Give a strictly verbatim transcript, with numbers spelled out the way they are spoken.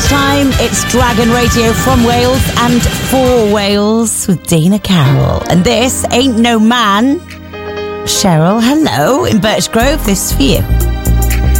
lunchtime. It's Dragon Radio from Wales and for Wales with Dana Carroll. And this ain't no man. Cheryl, hello, in Birch Grove, this is for you.